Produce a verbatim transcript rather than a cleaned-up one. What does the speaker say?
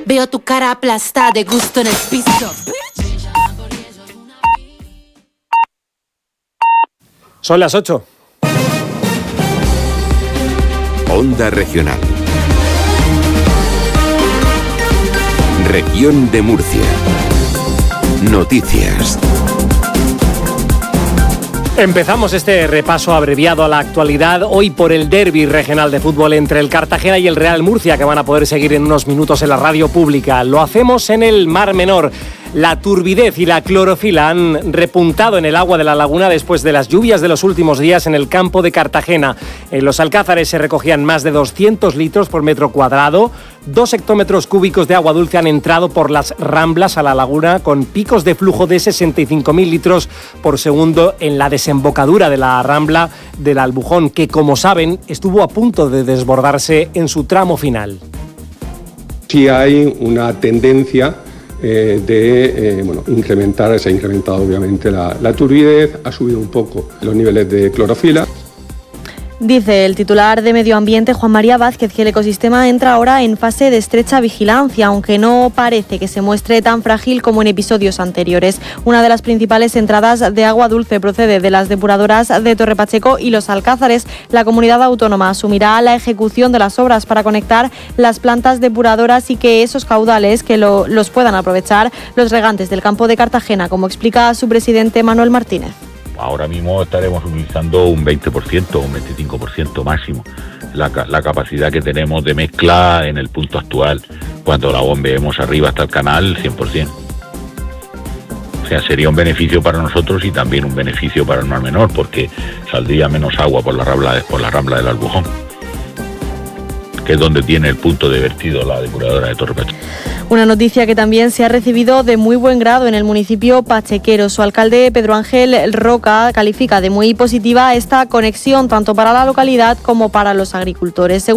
Veo tu cara aplastada de gusto en el piso. Son las ocho. Onda Regional. Región de Murcia. Noticias. Empezamos este repaso abreviado a la actualidad hoy por el derbi regional de fútbol entre el Cartagena y el Real Murcia, que van a poder seguir en unos minutos en la radio pública. Lo hacemos en el Mar Menor. La turbidez y la clorofila han repuntado en el agua de la laguna después de las lluvias de los últimos días en el campo de Cartagena. En los alcázares se recogían más de doscientos litros por metro cuadrado. Dos hectómetros cúbicos de agua dulce han entrado por las ramblas a la laguna, con picos de flujo de sesenta y cinco mil litros por segundo en la desembocadura de la rambla del Albujón, que, como saben, estuvo a punto de desbordarse en su tramo final. Sí hay una tendencia Eh, de eh, bueno, incrementar, se ha incrementado obviamente la, la turbidez, ha subido un poco los niveles de clorofila. Dice el titular de Medio Ambiente, Juan María Vázquez, que el ecosistema entra ahora en fase de estrecha vigilancia, aunque no parece que se muestre tan frágil como en episodios anteriores. Una de las principales entradas de agua dulce procede de las depuradoras de Torre Pacheco y Los Alcázares. La comunidad autónoma asumirá la ejecución de las obras para conectar las plantas depuradoras y que esos caudales que lo, los puedan aprovechar los regantes del campo de Cartagena, como explica su presidente Manuel Martínez. Ahora mismo estaremos utilizando un veinte por ciento, un veinticinco por ciento máximo, la, la capacidad que tenemos de mezcla en el punto actual. Cuando la bombeemos arriba hasta el canal, cien por ciento. O sea, sería un beneficio para nosotros y también un beneficio para el Mar Menor, porque saldría menos agua por la rambla, por la rambla del Albujón, que es donde tiene el punto de vertido la depuradora de Torre Pacheco. Una noticia que también se ha recibido de muy buen grado en el municipio pachequero. Su alcalde, Pedro Ángel Roca, califica de muy positiva esta conexión tanto para la localidad como para los agricultores.